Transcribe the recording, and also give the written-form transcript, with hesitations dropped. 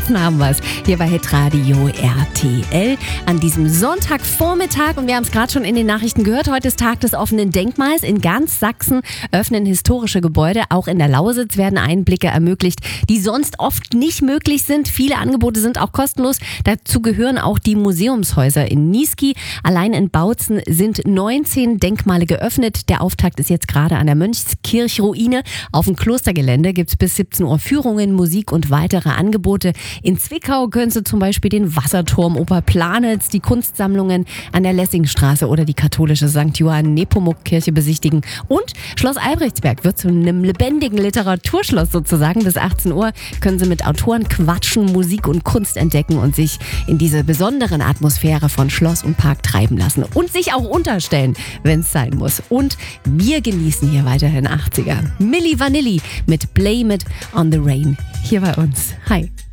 Herzen haben wir es. Hier bei Hitradio RTL an diesem Sonntagvormittag. Und wir haben es gerade schon in den Nachrichten gehört. Heute ist Tag des offenen Denkmals. In ganz Sachsen öffnen historische Gebäude. Auch in der Lausitz werden Einblicke ermöglicht, die sonst oft nicht möglich sind. Viele Angebote sind auch kostenlos. Dazu gehören auch die Museumshäuser in Niesky. Allein in Bautzen sind 19 Denkmale geöffnet. Der Auftakt ist jetzt gerade an der Mönchskirchruine. Auf dem Klostergelände gibt es bis 17 Uhr Führungen, Musik und weitere Angebote. In Zwickau können Sie zum Beispiel den Wasserturm Oper Planitz, die Kunstsammlungen an der Lessingstraße oder die katholische St. Johann Nepomuk Kirche besichtigen. Und Schloss Albrechtsberg wird zu einem lebendigen Literaturschloss sozusagen. Bis 18 Uhr können Sie mit Autoren quatschen, Musik und Kunst entdecken und sich in diese besonderen Atmosphäre von Schloss und Park treiben lassen. Und sich auch unterstellen, wenn es sein muss. Und wir genießen hier weiterhin 80er. Milli Vanilli mit Blame It on the Rain hier bei uns. Hi.